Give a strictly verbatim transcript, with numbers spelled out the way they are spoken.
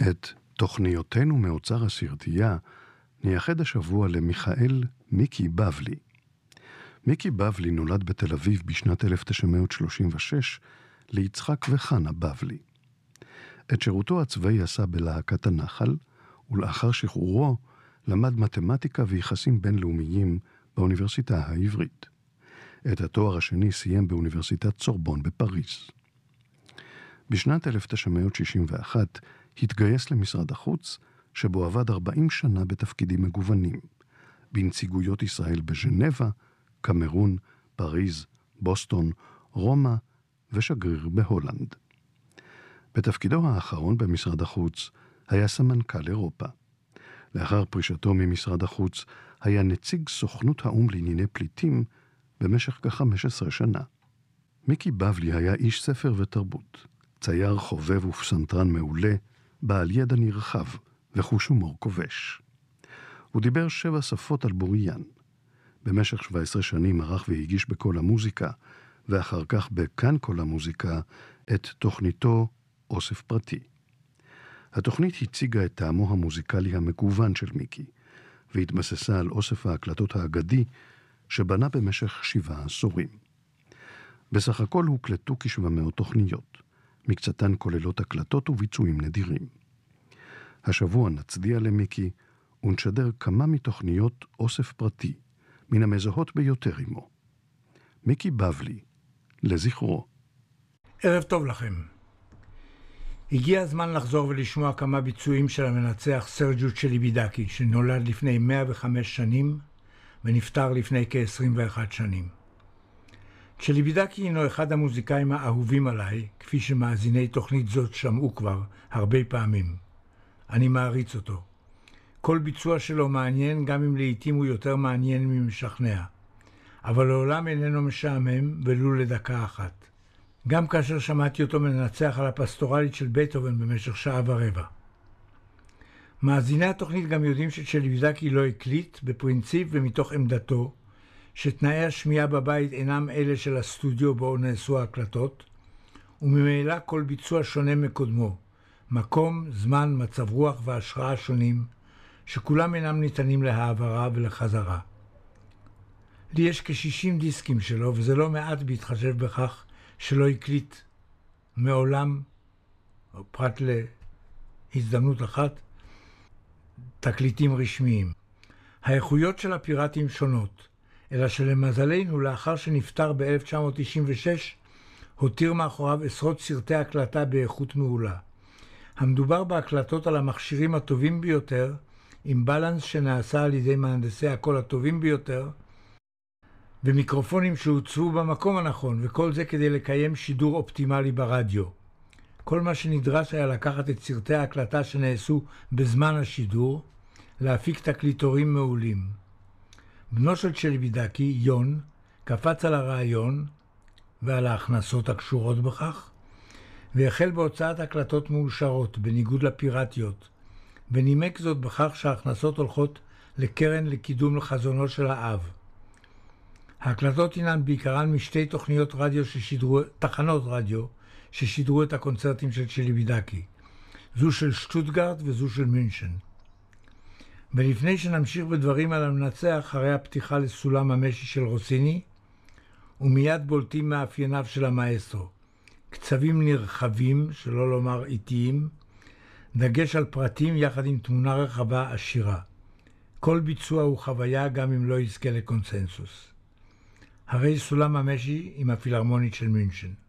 את תוכניותינו מאוצר הסרטייה נייחד השבוע למיכאל מיקי בבלי. מיקי בבלי נולד בתל אביב בשנת אלף תשע מאות שלושים ושש ליצחק וחנה בבלי. את שירותו הצבאי עשה בלהקת הנחל, ולאחר שחרורו למד מתמטיקה ויחסים בינלאומיים באוניברסיטה העברית. את התואר השני סיים באוניברסיטת סורבון בפריז. בשנת אלף תשע מאות שישים ואחת התגייס למשרד החוץ, שבו עבד ארבעים שנה בתפקידים מגוונים, בנציגויות ישראל בז'נבה, קמרון, פריז, בוסטון, רומא ושגריר בהולנד. בתפקידו האחרון במשרד החוץ היה סמנכ"ל אירופה. לאחר פרישתו ממשרד החוץ היה נציג סוכנות האו"ם לענייני פליטים במשך כ-חמש עשרה שנה. מיקי בבלי היה איש ספר ותרבות, צייר חובב ופסנתרן מעולה, בעל ידע נרחב וחוש הומור כובש. הוא דיבר שבע שפות על בוריין. במשך שבע עשרה שנים ערך והגיש בכל המוזיקה, ואחר כך בכאן כל המוזיקה, את תוכניתו אוסף פרטי. התוכנית הציגה את טעמו המוזיקלי המגוון של מיקי, והתבססה על אוסף ההקלטות האגדי שבנה במשך שבעה עשורים. בסך הכל הוקלטו כשבע מאות תוכניות, מקצתן כוללות הקלטות וביצועים נדירים. השבוע נצדיע למיקי ונשדר כמה מתוכניות אוסף פרטי, מן המזהות ביותר עמו. מיקי בבלי, לזכרו. ערב טוב לכם. הגיע הזמן לחזור ולשמוע כמה ביצועים של המנצח סרג'יו צ'ליבידקי, שנולד לפני מאה וחמש שנים ונפטר לפני כ-עשרים ואחת שנים. צ'ליבידקי הינו אחד המוזיקאים האהובים עליי, כפי שמאזיני תוכנית זאת שמעו כבר הרבה פעמים. אני מעריץ אותו. כל ביצוע שלו מעניין, גם אם לעתים הוא יותר מעניין ממשכנע. אבל לעולם איננו משעמם ולו לדקה אחת. גם כאשר שמעתי אותו מנצח על הפסטורלית של בטהובן במשך שעה ורבע. מאזיני התוכנית גם יודעים שצ'ליבידקי לא הקליט בפרינציפ ומתוך עמדתו, שתנאי השמיעה בבית אינם אלה של הסטודיו בו נעשו ההקלטות, וממילא כל ביצוע שונה מקודמו, מקום, זמן, מצב רוח והשראה שונים, שכולם אינם ניתנים להעברה ולחזרה. לי יש כ-שישים דיסקים שלו, וזה לא מעט בהתחשב בכך שלא הקליט מעולם, או פרט להזדמנות אחת, תקליטים רשמיים. האיכויות של הפיראטים שונות, אלא שלמזלנו לאחר שנפטר ב-אלף תשע מאות תשעים ושש, הותיר מאחוריו עשרות סרטי הקלטה באיכות מעולה. המדובר בהקלטות על המכשירים הטובים ביותר, עם בלנס שנעשה על ידי מהנדסי הקול הטובים ביותר, ומיקרופונים שהוצבו במקום הנכון, וכל זה כדי לקיים שידור אופטימלי ברדיו. כל מה שנדרש היה לקחת את סרטי ההקלטה שנעשו בזמן השידור, להפיק תקליטורים מעולים. בנו של צ'ליבידקי, יון, קפץ על הרעיון ועל ההכנסות הקשורות בכך, והחל בהוצאת הקלטות מאושרות, בניגוד לפיראטיות, ונימק זאת בכך שההכנסות הולכות לקרן לקידום לחזונו של האב. ההקלטות הינן בעיקרן משתי תוכניות רדיו ששידרו, תחנות רדיו ששידרו את הקונצרטים של צ'ליבידקי, זו של שטוטגרט וזו של מינשן. ולפני שנמשיך בדברים על המנצח, אחרי הפתיחה לסולם המשי של רוסיני, ומיד בולטים מאפייניו של המאסטרו. קצבים נרחבים, שלא לומר איטיים, דגש על פרטים יחד עם תמונה רחבה עשירה. כל ביצוע הוא חוויה גם אם לא יזכה לקונסנסוס. הרי סולם המשי עם הפילהרמונית של מינשן.